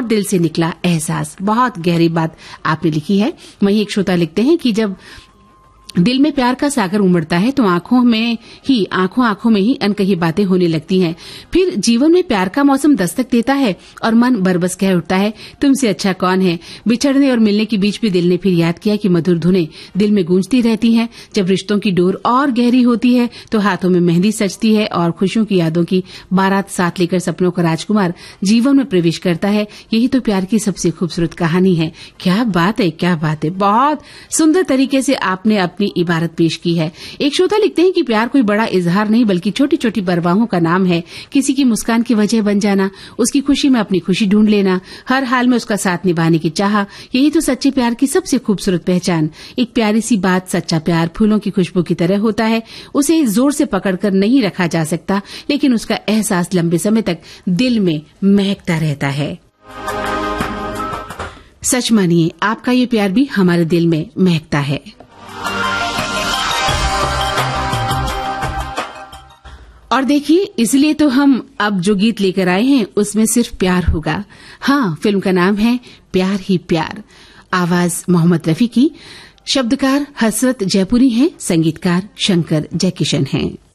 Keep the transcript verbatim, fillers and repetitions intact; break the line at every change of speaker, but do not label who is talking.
दिल से निकला एहसास। बहुत गहरी बात आपने लिखी है। वहीं एक श्रोता लिखते हैं कि जब दिल में प्यार का सागर उमड़ता है तो आंखों में ही आंखों आंखों में ही अनकही बातें होने लगती हैं। फिर जीवन में प्यार का मौसम दस्तक देता है और मन बरबस कह उठता है, तुमसे अच्छा कौन है। बिछड़ने और मिलने के बीच भी दिल ने फिर याद किया कि मधुर धुनें दिल में गूंजती रहती हैं। जब रिश्तों की डोर और गहरी होती है तो हाथों में मेहंदी सजती है और खुशियों की यादों की बारात साथ लेकर सपनों का राजकुमार जीवन में प्रवेश करता है। यही तो प्यार की सबसे खूबसूरत कहानी है। क्या बात है, क्या बात है। बहुत सुंदर तरीके से आपने अपनी इबारत पेश की है। एक श्रोता लिखते हैं कि प्यार कोई बड़ा इजहार नहीं बल्कि छोटी छोटी परवाहों का नाम है। किसी की मुस्कान की वजह बन जाना, उसकी खुशी में अपनी खुशी ढूंढ लेना, हर हाल में उसका साथ निभाने की चाह, यही तो सच्चे प्यार की सबसे खूबसूरत पहचान। एक प्यारी सी बात, सच्चा प्यार फूलों की खुशबू की तरह होता है। उसे जोर से पकड़कर नहीं रखा जा सकता, लेकिन उसका एहसास लंबे समय तक दिल में महकता रहता है। सच मानिए, आपका ये प्यार भी हमारे दिल में महकता है। और देखिए, इसलिए तो हम अब जो गीत लेकर आए हैं उसमें सिर्फ प्यार होगा। हाँ, फिल्म का नाम है प्यार ही प्यार। आवाज मोहम्मद रफी की, शब्दकार हसरत जयपुरी हैं, संगीतकार शंकर जयकिशन हैं।